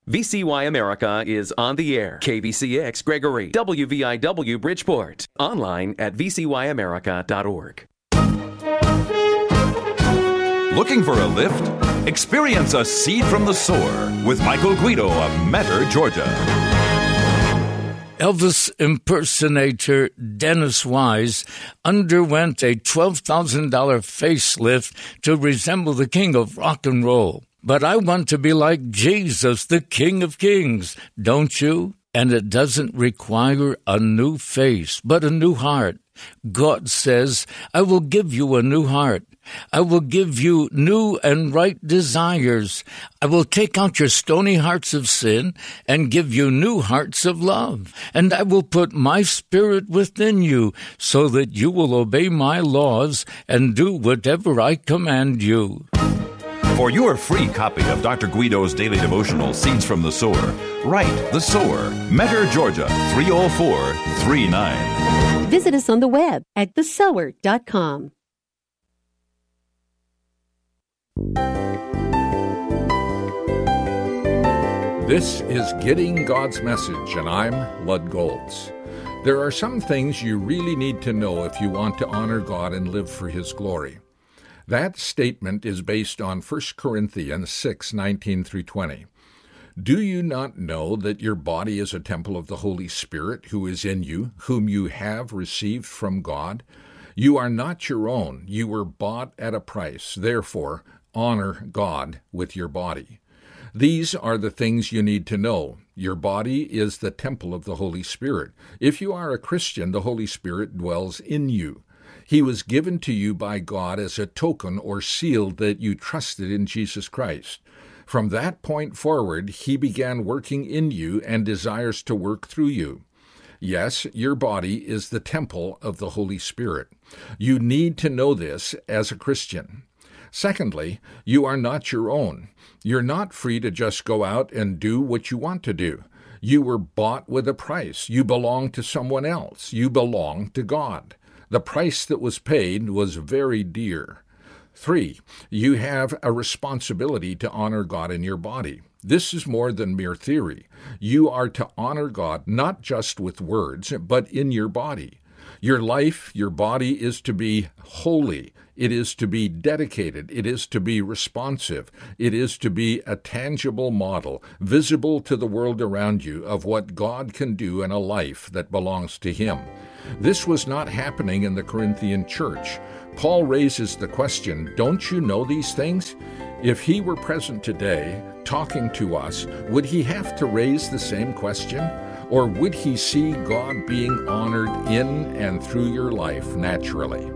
VCY America is on the air. KVCX Gregory, WVIW Bridgeport. Online at vcyamerica.org. Looking for a lift? Experience a seed from the sower with Michael Guido of Metter, Georgia. Elvis impersonator Dennis Wise underwent a $12,000 facelift to resemble the king of rock and roll. But I want to be like Jesus, the King of Kings, don't you? And it doesn't require a new face, but a new heart. God says, I will give you a new heart. I will give you new and right desires. I will take out your stony hearts of sin and give you new hearts of love. And I will put my spirit within you so that you will obey my laws and do whatever I command you. For your free copy of Dr. Guido's daily devotional, Seeds from the Sower, write The Sower, Metter, Georgia, 30439. Visit us on the web at thesower.com. This is Getting God's Message, and I'm Lud Goltz. There are some things you really need to know if you want to honor God and live for His glory. That statement is based on 1 Corinthians 6:19-20. Do you not know that your body is a temple of the Holy Spirit who is in you, whom you have received from God? You are not your own. You were bought at a price. Therefore, honor God with your body. These are the things you need to know. Your body is the temple of the Holy Spirit. If you are a Christian, the Holy Spirit dwells in you. He was given to you by God as a token or seal that you trusted in Jesus Christ. From that point forward, He began working in you and desires to work through you. Yes, your body is the temple of the Holy Spirit. You need to know this as a Christian. Secondly, you are not your own. You're not free to just go out and do what you want to do. You were bought with a price. You belong to someone else. You belong to God. The price that was paid was very dear. 3, you have a responsibility to honor God in your body. This is more than mere theory. You are to honor God not just with words, but in your body. Your life, your body is to be holy. It is to be dedicated. It is to be responsive. It is to be a tangible model, visible to the world around you of what God can do in a life that belongs to Him. This was not happening in the Corinthian church. Paul raises the question, don't you know these things? If he were present today, talking to us, would he have to raise the same question? Or would he see God being honored in and through your life naturally?